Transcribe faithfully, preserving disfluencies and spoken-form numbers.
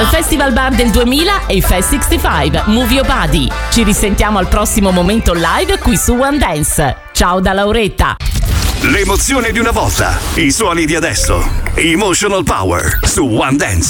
dal Festival Bar del duemila e i Fest sessantacinque, Move Your Body. Ci risentiamo al prossimo momento live qui su One Dance. Ciao da Lauretta. L'emozione di una volta, i suoni di adesso. Emotional Power su One Dance.